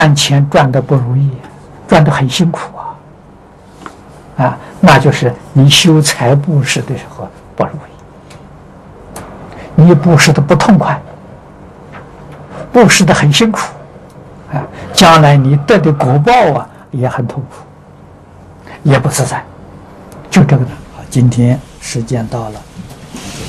赚钱赚的不如意，赚的很辛苦那就是你修财布施的时候不如意，你布施的不痛快，布施的很辛苦将来你得的果报也很痛苦，也不自在，就这个呢。好，今天时间到了。